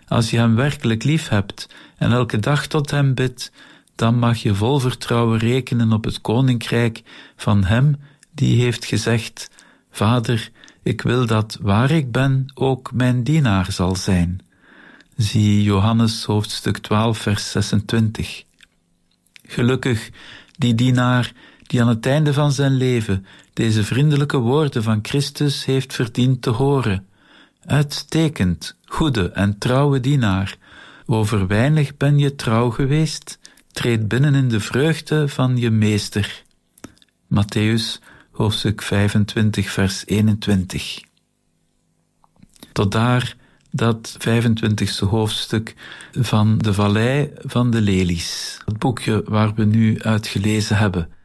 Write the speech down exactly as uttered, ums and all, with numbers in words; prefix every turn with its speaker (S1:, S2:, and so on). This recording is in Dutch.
S1: Als je hem werkelijk lief hebt en elke dag tot hem bidt, dan mag je vol vertrouwen rekenen op het koninkrijk van hem die heeft gezegd: Vader, ik wil dat waar ik ben ook mijn dienaar zal zijn. Zie Johannes hoofdstuk twaalf vers zesentwintig. Gelukkig die dienaar die aan het einde van zijn leven deze vriendelijke woorden van Christus heeft verdiend te horen. Uitstekend, goede en trouwe dienaar, over weinig ben je trouw geweest, treed binnen in de vreugde van je meester. Mattheüs hoofdstuk vijfentwintig vers eenentwintig. Tot daar dat vijfentwintigste hoofdstuk van de Vallei van de Lelies, het boekje waar we nu uit gelezen hebben.